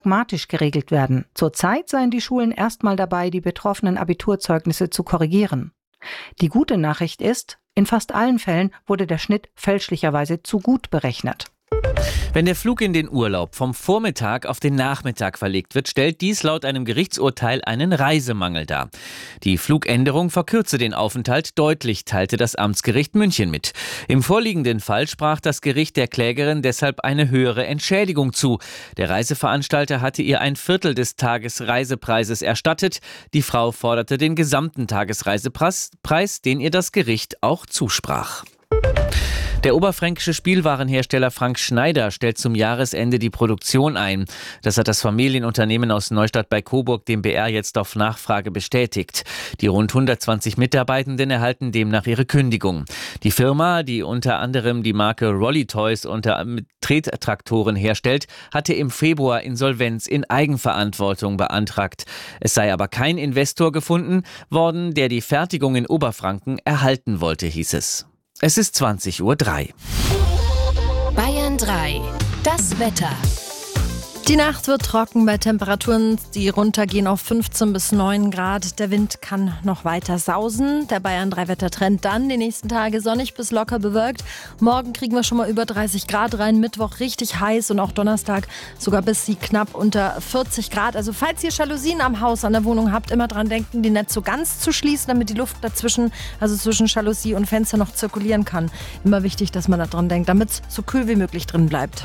pragmatisch geregelt werden. Zurzeit seien die Schulen erstmal dabei, die betroffenen Abiturzeugnisse zu korrigieren. Die gute Nachricht ist, in fast allen Fällen wurde der Schnitt fälschlicherweise zu gut berechnet. Wenn der Flug in den Urlaub vom Vormittag auf den Nachmittag verlegt wird, stellt dies laut einem Gerichtsurteil einen Reisemangel dar. Die Flugänderung verkürze den Aufenthalt deutlich, teilte das Amtsgericht München mit. Im vorliegenden Fall sprach das Gericht der Klägerin deshalb eine höhere Entschädigung zu. Der Reiseveranstalter hatte ihr 1/4 des Tagesreisepreises erstattet. Die Frau forderte den gesamten Tagesreisepreis, den ihr das Gericht auch zusprach. Der oberfränkische Spielwarenhersteller Frank Schneider stellt zum Jahresende die Produktion ein. Das hat das Familienunternehmen aus Neustadt bei Coburg dem BR jetzt auf Nachfrage bestätigt. Die rund 120 Mitarbeitenden erhalten demnach ihre Kündigung. Die Firma, die unter anderem die Marke Rolly Toys unter Trettraktoren herstellt, hatte im Februar Insolvenz in Eigenverantwortung beantragt. Es sei aber kein Investor gefunden worden, der die Fertigung in Oberfranken erhalten wollte, hieß es. Es ist 20:03 Uhr. Bayern 3, das Wetter. Die Nacht wird trocken bei Temperaturen, die runtergehen auf 15 bis 9 Grad. Der Wind kann noch weiter sausen. Der Bayern 3 Wettertrend dann die nächsten Tage sonnig bis locker bewölkt. Morgen kriegen wir schon mal über 30 Grad rein. Mittwoch richtig heiß und auch Donnerstag sogar bis knapp unter 40 Grad. Also falls ihr Jalousien am Haus, an der Wohnung habt, immer dran denken, die nicht so ganz zu schließen, damit die Luft dazwischen, also zwischen Jalousie und Fenster noch zirkulieren kann. Immer wichtig, dass man da dran denkt, damit es so kühl wie möglich drin bleibt.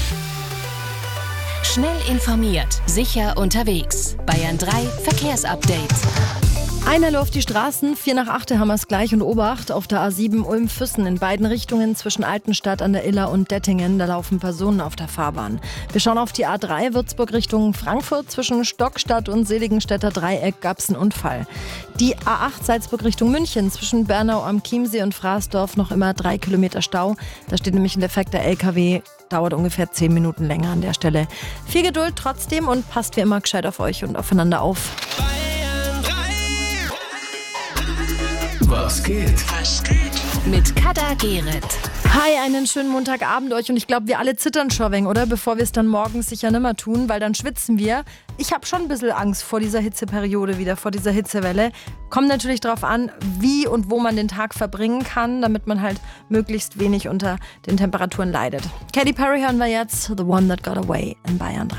Schnell informiert, sicher unterwegs. Bayern 3 Verkehrsupdate. Einhelle auf die Straßen, 4 nach 8 haben wir es gleich und Obacht auf der A7 Ulm-Füssen in beiden Richtungen zwischen Altenstadt an der Iller und Dettingen. Da laufen Personen auf der Fahrbahn. Wir schauen auf die A3 Würzburg Richtung Frankfurt. Zwischen Stockstadt und Seligenstädter Dreieck gab es einen Unfall. Die A8 Salzburg Richtung München zwischen Bernau am Chiemsee und Fraßdorf noch immer 3 Kilometer Stau. Da steht nämlich ein defekter LKW. Dauert ungefähr 10 Minuten länger an der Stelle. Viel Geduld trotzdem und passt wie immer gescheit auf euch und aufeinander auf. Was geht? Mit Kada Gerrit. Hi, einen schönen Montagabend euch und ich glaube, wir alle zittern schon ein wenig, oder? Bevor wir es dann morgens sicher nicht mehr tun, weil dann schwitzen wir. Ich habe schon ein bisschen Angst vor dieser Hitzeperiode wieder, vor dieser Hitzewelle. Kommt natürlich darauf an, wie und wo man den Tag verbringen kann, damit man halt möglichst wenig unter den Temperaturen leidet. Katy Perry hören wir jetzt, The One That Got Away in Bayern 3.